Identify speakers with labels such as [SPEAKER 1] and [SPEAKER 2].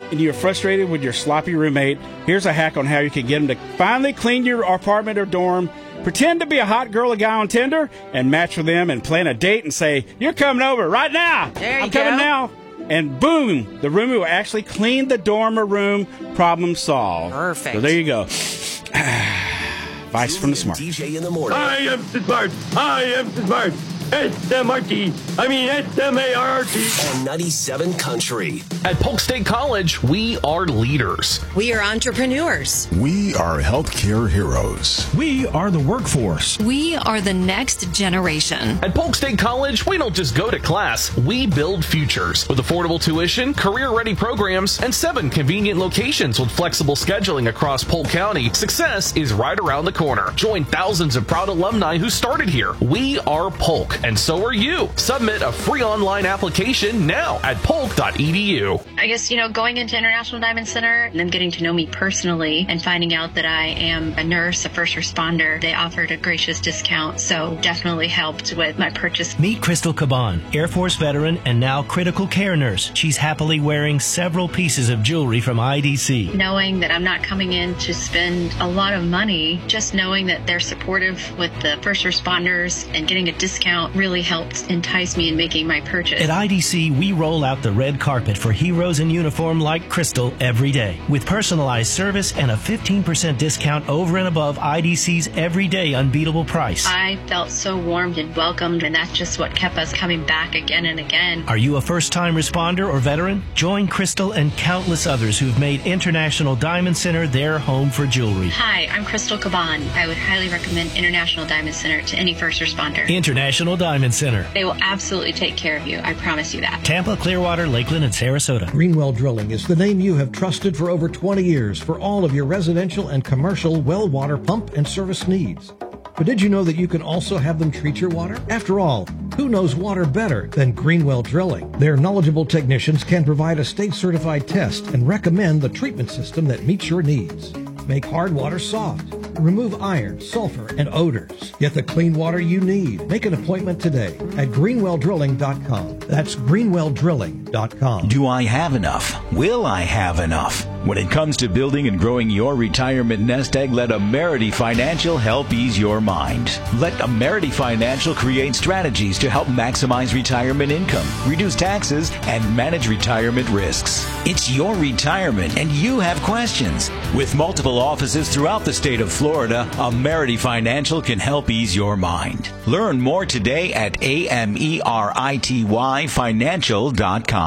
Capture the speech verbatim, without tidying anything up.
[SPEAKER 1] and you're frustrated with your sloppy roommate, here's a hack on how you can get them to finally clean your apartment or dorm. Pretend to be a hot girl or guy on Tinder and match with them and plan a date and say, you're coming over right now.
[SPEAKER 2] There you
[SPEAKER 1] I'm coming
[SPEAKER 2] go.
[SPEAKER 1] now. And boom, the roomie will actually clean the dorm or room. Problem solved.
[SPEAKER 2] Perfect.
[SPEAKER 1] So there you go. Advice from the smart.
[SPEAKER 3] D J in the morning.
[SPEAKER 4] I am smart. I am smart. S M R T. I mean S M A R R T.
[SPEAKER 3] On ninety-seven Country.
[SPEAKER 5] At Polk State College, we are leaders.
[SPEAKER 6] We are entrepreneurs.
[SPEAKER 7] We are healthcare heroes.
[SPEAKER 8] We are the workforce.
[SPEAKER 9] We are the next generation.
[SPEAKER 5] At Polk State College, we don't just go to class, we build futures. With affordable tuition, career-ready programs, and seven convenient locations with flexible scheduling across Polk County, success is right around the corner. Join thousands of proud alumni who started here. We are Polk, and so are you. Submit a free online application now at polk dot e d u.
[SPEAKER 10] I guess, you know, going into International Diamond Center and them getting to know me personally and finding out that I am a nurse, a first responder, they offered a gracious discount, so definitely helped with my purchase.
[SPEAKER 11] Meet Crystal Caban, Air Force veteran and now critical care nurse. She's happily wearing several pieces of jewelry from I D C.
[SPEAKER 10] Knowing that I'm not coming in to spend a lot of money, just knowing that they're supportive with the first responders and getting a discount really helped entice me in making my purchase.
[SPEAKER 11] At I D C, we roll out the red carpet for heroes in uniform like Crystal every day, with personalized service and a fifteen percent discount over and above I D C's everyday unbeatable price.
[SPEAKER 10] I felt so warmed and welcomed, and that's just what kept us coming back again and again.
[SPEAKER 11] Are you a first-time responder or veteran? Join Crystal and countless others who've made International Diamond Center their home for jewelry.
[SPEAKER 10] Hi, I'm Crystal Caban. I would highly recommend International Diamond Center to any first responder.
[SPEAKER 11] International Diamond Center.
[SPEAKER 10] They will absolutely take care of you. I promise you that.
[SPEAKER 11] Tampa, Clearwater, Lakeland, and Sarasota.
[SPEAKER 12] Greenwell Drilling is the name you have trusted for over twenty years for all of your residential and commercial well water pump and service needs. But did you know that you can also have them treat your water? After all, who knows water better than Greenwell Drilling? Their knowledgeable technicians can provide a state-certified test and recommend the treatment system that meets your needs. Make hard water soft. Remove iron, sulfur, and odors. Get the clean water you need. Make an appointment today at greenwell drilling dot com. That's greenwell drilling dot com.
[SPEAKER 13] Do I have enough? Will I have enough? When it comes to building and growing your retirement nest egg, let Amerity Financial help ease your mind. Let Amerity Financial create strategies to help maximize retirement income, reduce taxes, and manage retirement risks. It's your retirement, and you have questions. With multiple offices throughout the state of Florida, Amerity Financial can help ease your mind. Learn more today at A M E R I T Y financial dot com.